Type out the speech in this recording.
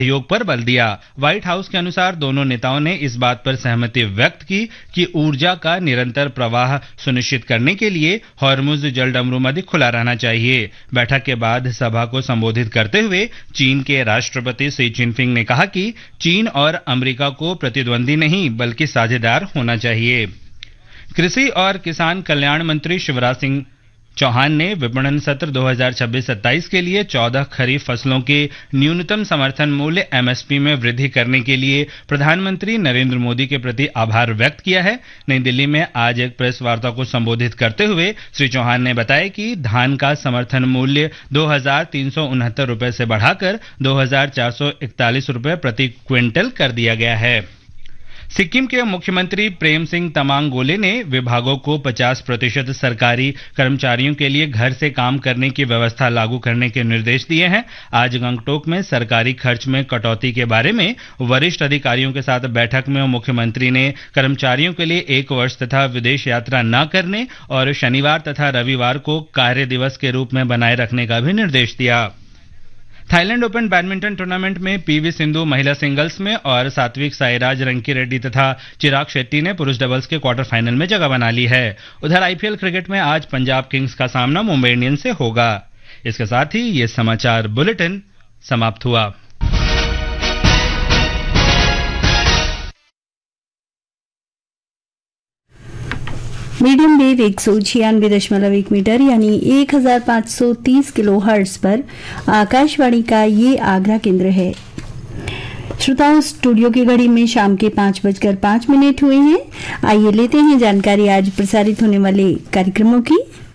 सहयोग पर बल दिया। व्हाइट हाउस के अनुसार दोनों नेताओं ने इस बात पर सहमति व्यक्त की कि ऊर्जा का निरंतर प्रवाह सुनिश्चित करने के लिए हॉर्मुज जलडमरूमध्य खुला रहना चाहिए। बैठक के बाद सभा को संबोधित करते हुए चीन के राष्ट्रपति शी जिनपिंग ने कहा कि चीन और अमेरिका को प्रतिद्वंदी नहीं बल्कि साझेदार होना चाहिए। कृषि और किसान कल्याण मंत्री शिवराज सिंह चौहान ने विपणन सत्र 2026-27 के लिए 14 खरीफ फसलों के न्यूनतम समर्थन मूल्य एमएसपी में वृद्धि करने के लिए प्रधानमंत्री नरेंद्र मोदी के प्रति आभार व्यक्त किया है। नई दिल्ली में आज एक प्रेस वार्ता को संबोधित करते हुए श्री चौहान ने बताया कि धान का समर्थन मूल्य 2,369 रुपए से बढ़ाकर 2,441 रुपए प्रति क्विंटल कर दिया गया है। सिक्किम के मुख्यमंत्री प्रेम सिंह तमांग गोले ने विभागों को 50% सरकारी कर्मचारियों के लिए घर से काम करने की व्यवस्था लागू करने के निर्देश दिए हैं। आज गंगटोक में सरकारी खर्च में कटौती के बारे में वरिष्ठ अधिकारियों के साथ बैठक में मुख्यमंत्री ने कर्मचारियों के लिए 1 वर्ष तथा विदेश यात्रा न करने और शनिवार तथा रविवार को कार्य दिवस के रूप में बनाए रखने का भी निर्देश दिया। थाईलैंड ओपन बैडमिंटन टूर्नामेंट में पीवी सिंधु महिला सिंगल्स में और सात्विक साईराज रंकी रेड्डी तथा चिराग शेट्टी ने पुरुष डबल्स के क्वार्टर फाइनल में जगह बना ली है। उधर आईपीएल क्रिकेट में आज पंजाब किंग्स का सामना मुंबई इंडियंस से होगा। इसके साथ ही ये समाचार बुलेटिन समाप्त हुआ। मीडियम वेव 196.1 मीटर यानी 1530 किलो हर्ट्ज पर आकाशवाणी का ये आगरा केंद्र है। श्रोताओं, स्टूडियो की घड़ी में शाम के 5:05 हुए हैं। आइए लेते हैं जानकारी आज प्रसारित होने वाले कार्यक्रमों की।